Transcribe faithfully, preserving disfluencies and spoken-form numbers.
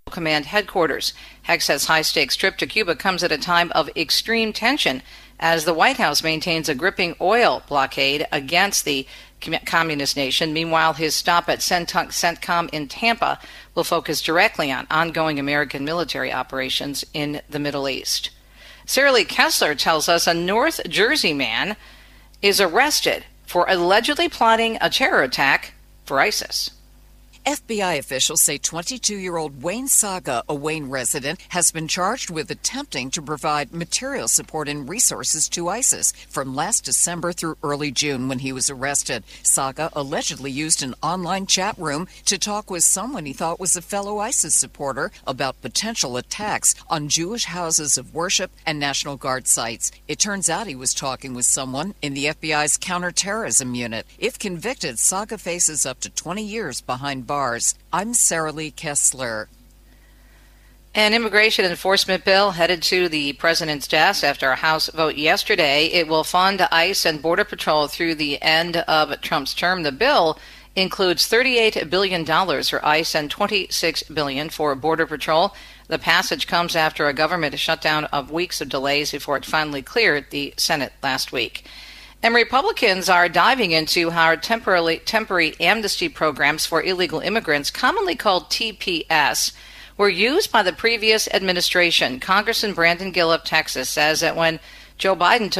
Command headquarters. Heck says high-stakes trip to Cuba comes at a time of extreme tension as the White House maintains a gripping oil blockade against the communist nation. Meanwhile, his stop at CENTCOM in Tampa will focus directly on ongoing American military operations in the Middle East. Sarah Lee Kessler tells us a North Jersey man is arrested for allegedly plotting a terror attack for ISIS. F B I officials say twenty-two-year-old Wayne Saga, a Wayne resident, has been charged with attempting to provide material support and resources to ISIS from last December through early June when he was arrested. Saga allegedly used an online chat room to talk with someone he thought was a fellow ISIS supporter about potential attacks on Jewish houses of worship and National Guard sites. It turns out he was talking with someone in the F B I's counterterrorism unit. If convicted, Saga faces up to twenty years behind bars. I'm Sarah Lee Kessler. An immigration enforcement bill headed to the president's desk after a House vote yesterday. It will fund ICE and Border Patrol through the end of Trump's term. The bill includes thirty-eight billion dollars for ICE and twenty-six billion dollars for Border Patrol. The passage comes after a government shutdown of weeks of delays before it finally cleared the Senate last week. And Republicans are diving into how temporary, temporary amnesty programs for illegal immigrants, commonly called T P S, were used by the previous administration. Congressman Brandon Gill of Texas says that when Joe Biden took